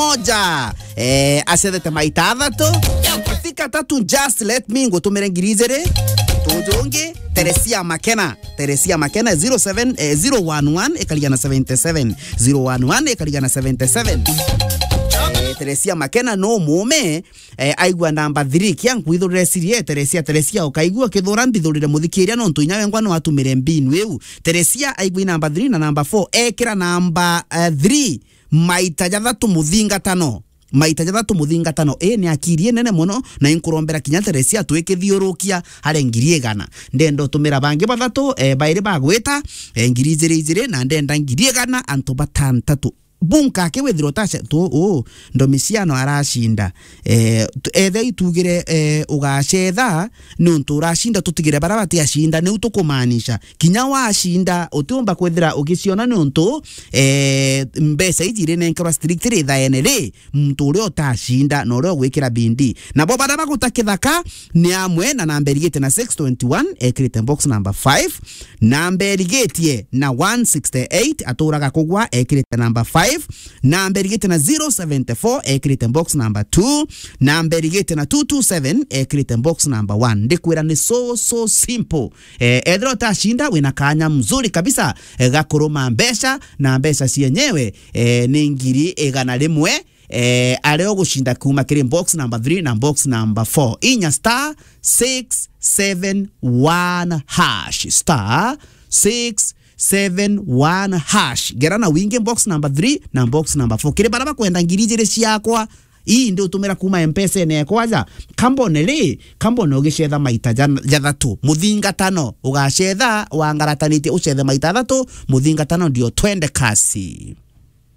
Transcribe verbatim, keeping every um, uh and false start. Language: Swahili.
moja eh acethete maita athatu fika tatu just let me ngo tumire ngirizere tujonge Teresia Makena Teresia Makena zero seven zero one one ekaligana seventy-seven zero one one ekaligana seventy-seven Teresia Makena no mume eh, aigua namba three kiang kwithurire sirie Teresia Teresia ukaigua kithura mbithurire muthikiria no ntunya wengwa no atumire mbinu eu Teresia aigua namba three na namba four ekira namba uh, three maita jathatu muthinga tano maita jathatu muthinga tano e ni akirie nene muno na inkurombera kinya Teresia twikithiurukia hare ngiri igana ndendo tumira bangi bathatu e, baire bagwita e, ngiri izire izire na ndenda ngiri igana antu batantatu bunka ke wethiro tasha to o ndomisiano arashinda eh ethe itugire eh ugacetha nuntu urashinda tutigire barabati ashinda ni utukumanisha kinya washinda utumba kwethira ugiciona nuntu eh mbesa ijire nenkora strictly thaenere muntu uri utashinda no uri gwikira bindi nabo baraba gutakithaka ni amwe na namberigete na six twenty-one ekrite box number five namberigete na one sixty-eight aturaga kugwa ekrite number five namberigete na zero seven four ekrite box number two namberigete na two two seven ekrite box number one ndikwira ni so so simple eh edro tashinda wina kanya mzuri kabisa eh, gakuruma mbesha na mbesha cienyewe eh, ni ngiri igana rimwe eh areo gushinda kuma kiri box number three na box number four inya star six seven one hash star six seven one hash gerana winge box number three na box number four kire baraba kwenda ngirijire ciakwa ii ndio tumira kuma M-Pesa ne kwaza kambone ri kambone ugicetha maita jathatu muthinga tano ugacetha wangaratanite ucethe maita thatu muthinga tano ndio twende kasi.